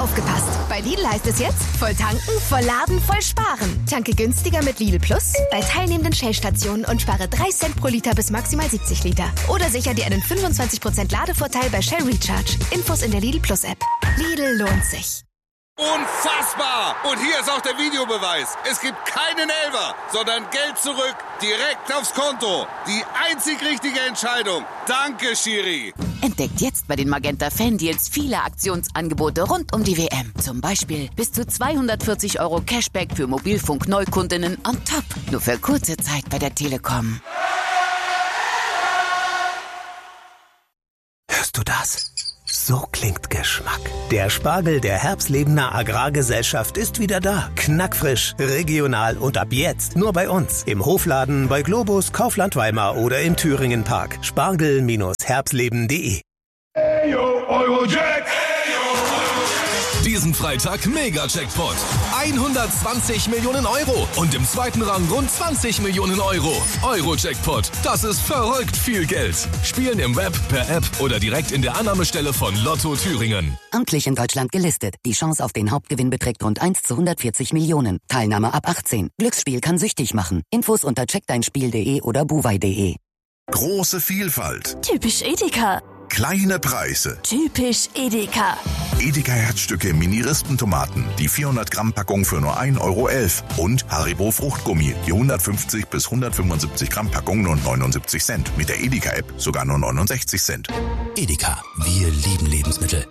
Aufgepasst! Bei Lidl heißt es jetzt, voll tanken, voll laden, voll sparen. Tanke günstiger mit Lidl Plus bei teilnehmenden Shell-Stationen und spare 3 Cent pro Liter bis maximal 70 Liter. Oder sicher dir einen 25% Ladevorteil bei Shell Recharge. Infos in der Lidl Plus App. Lidl lohnt sich. Unfassbar! Und hier ist auch der Videobeweis. Es gibt keinen Elfer, sondern Geld zurück, direkt aufs Konto. Die einzig richtige Entscheidung. Danke, Schiri. Entdeckt jetzt bei den Magenta Fan-Deals viele Aktionsangebote rund um die WM. Zum Beispiel bis zu 240 € Cashback für Mobilfunk-Neukundinnen on top. Nur für kurze Zeit bei der Telekom. Hörst du das? So klingt Geschmack. Der Spargel der Herbstlebener Agrargesellschaft ist wieder da. Knackfrisch, regional und ab jetzt nur bei uns. Im Hofladen, bei Globus, Kaufland Weimar oder im Thüringen Park. Spargel-herbstleben.de. Eyo, Eurojack! Diesen Freitag Mega-Jackpot. 120 Millionen Euro und im zweiten Rang rund 20 Millionen Euro. Euro-Jackpot, das ist verrückt viel Geld. Spielen im Web, per App oder direkt in der Annahmestelle von Lotto Thüringen. Amtlich in Deutschland gelistet. Die Chance auf den Hauptgewinn beträgt rund 1 zu 140 Millionen. Teilnahme ab 18. Glücksspiel kann süchtig machen. Infos unter checkdeinspiel.de oder buwei.de. Große Vielfalt. Typisch Edeka. Kleine Preise. Typisch Edeka. Edeka Herzstücke Mini-Rispentomaten, die 400-Gramm-Packung für nur 1,11 € und Haribo Fruchtgummi, die 150 bis 175 Gramm Packung nur 79 Cent. Mit der Edeka-App sogar nur 69 Cent. Edeka, wir lieben Lebensmittel.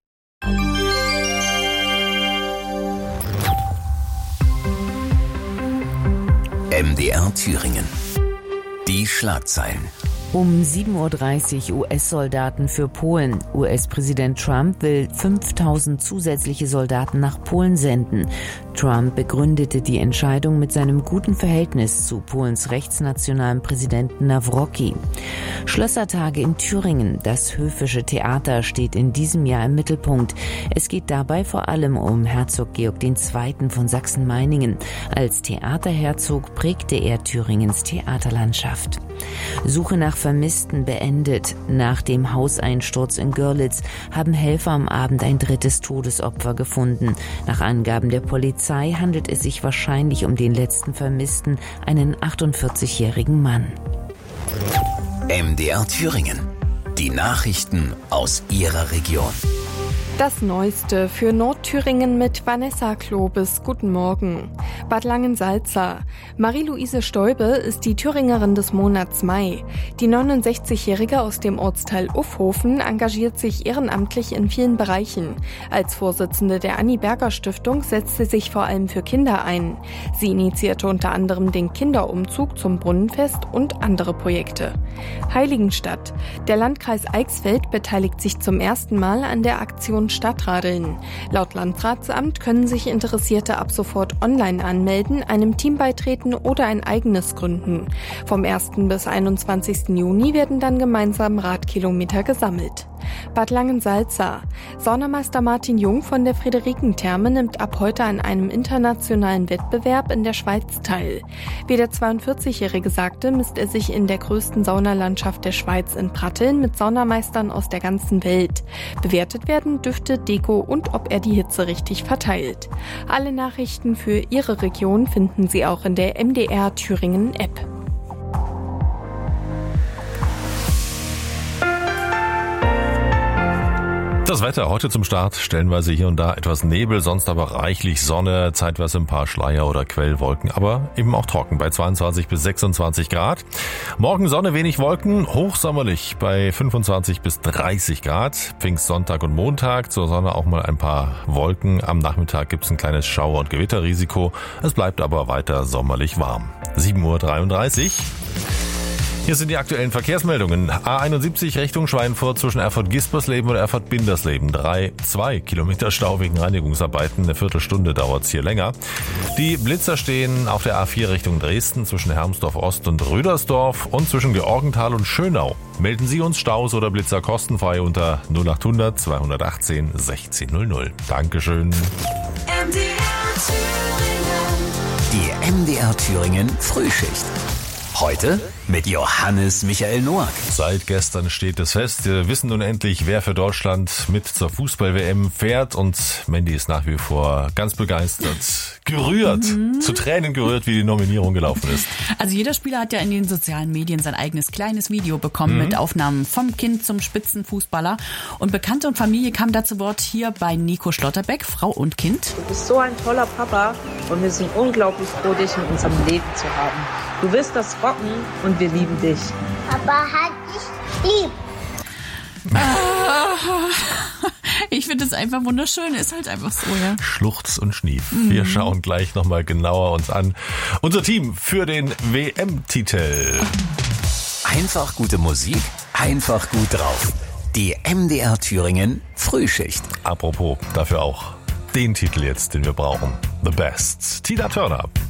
MDR Thüringen. Die Schlagzeilen. Um 7:30 Uhr US-Soldaten für Polen. US-Präsident Trump will 5.000 zusätzliche Soldaten nach Polen senden. Trump begründete die Entscheidung mit seinem guten Verhältnis zu Polens rechtsnationalen Präsidenten Nawrocki. Schlössertage in Thüringen. Das Höfische Theater steht in diesem Jahr im Mittelpunkt. Es geht dabei vor allem um Herzog Georg II. Von Sachsen-Meiningen. Als Theaterherzog prägte er Thüringens Theaterlandschaft. Suche nach Vermissten beendet. Nach dem Hauseinsturz in Görlitz haben Helfer am Abend ein 3. Todesopfer gefunden. Nach Angaben der Polizei handelt es sich wahrscheinlich um den letzten Vermissten, einen 48-jährigen Mann. MDR Thüringen. Die Nachrichten aus Ihrer Region. Das Neueste für Nordthüringen mit Vanessa Klobes. Guten Morgen. Bad Langensalza. Marie-Louise Stäube ist die Thüringerin des Monats Mai. Die 69-Jährige aus dem Ortsteil Uffhofen engagiert sich ehrenamtlich in vielen Bereichen. Als Vorsitzende der Anni Berger Stiftung setzt sie sich vor allem für Kinder ein. Sie initiierte unter anderem den Kinderumzug zum Brunnenfest und andere Projekte. Heiligenstadt. Der Landkreis Eichsfeld beteiligt sich zum ersten Mal an der Aktion Stadtradeln. Laut Landratsamt können sich Interessierte ab sofort online anmelden, einem Team beitreten oder ein eigenes gründen. Vom 1. bis 21. Juni werden dann gemeinsam Radkilometer gesammelt. Bad Langensalza. Saunameister Martin Jung von der Friederikentherme nimmt ab heute an einem internationalen Wettbewerb in der Schweiz teil. Wie der 42-Jährige sagte, misst er sich in der größten Saunalandschaft der Schweiz in Pratteln mit Saunameistern aus der ganzen Welt. Bewertet werden Düfte, Deko und ob er die Hitze richtig verteilt. Alle Nachrichten für Ihre Region finden Sie auch in der MDR Thüringen App. Das Wetter heute zum Start, stellenweise hier und da etwas Nebel, sonst aber reichlich Sonne, zeitweise ein paar Schleier oder Quellwolken, aber eben auch trocken bei 22 bis 26 Grad. Morgen Sonne, wenig Wolken, hochsommerlich bei 25 bis 30 Grad. Pfingstsonntag und Montag, zur Sonne auch mal ein paar Wolken. Am Nachmittag gibt's ein kleines Schauer- und Gewitterrisiko. Es bleibt aber weiter sommerlich warm. 7:33 Uhr. Hier sind die aktuellen Verkehrsmeldungen. A71 Richtung Schweinfurt zwischen Erfurt-Gispersleben und Erfurt-Bindersleben. 2 Kilometer Stau wegen Reinigungsarbeiten. Eine Viertelstunde dauert's hier länger. Die Blitzer stehen auf der A4 Richtung Dresden zwischen Hermsdorf-Ost und Rüdersdorf und zwischen Georgenthal und Schönau. Melden Sie uns Staus oder Blitzer kostenfrei unter 0800 218 1600. Dankeschön. Die MDR Thüringen Frühschicht. Heute mit Johannes Michael Noack. Seit gestern steht es fest. Wir wissen nun endlich, wer für Deutschland mit zur Fußball-WM fährt. Und Mandy ist nach wie vor ganz begeistert, gerührt, zu Tränen gerührt, wie die Nominierung gelaufen ist. Also jeder Spieler hat ja in den sozialen Medien sein eigenes kleines Video bekommen mit Aufnahmen vom Kind zum Spitzenfußballer. Und Bekannte und Familie kamen da zu Wort hier bei Nico Schlotterbeck, Frau und Kind. Du bist so ein toller Papa und wir sind unglaublich froh, dich in unserem Leben zu haben. Du wirst das rocken und wir lieben dich. Papa hat dich lieb. Ich finde es einfach wunderschön, ist halt einfach so, ja. Schluchz und Schnief. Wir schauen gleich nochmal genauer uns an. Unser Team für den WM-Titel. Einfach gute Musik, einfach gut drauf. Die MDR Thüringen Frühschicht. Apropos, dafür auch den Titel jetzt, den wir brauchen. The Best. Tina Turner.